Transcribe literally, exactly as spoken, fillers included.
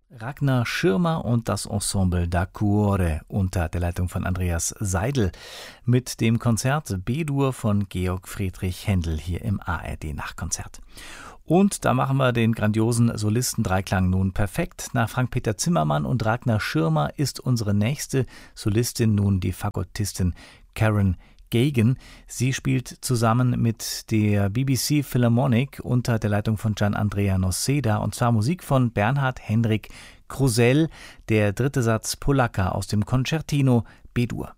Ragnar Schirmer und das Ensemble da Cuore unter der Leitung von Andreas Seidel mit dem Konzert B-Dur von Georg Friedrich Händel hier im A R D-Nachtkonzert. Und da machen wir den grandiosen Solistendreiklang nun perfekt. Nach Frank-Peter Zimmermann und Ragnar Schirmer ist unsere nächste Solistin nun die Fagottistin Karen Gagan. Sie spielt zusammen mit der B B C Philharmonic unter der Leitung von Gian Andrea Noseda und zwar Musik von Bernhard Henrik Krusell, der dritte Satz Polacca aus dem Concertino B-Dur.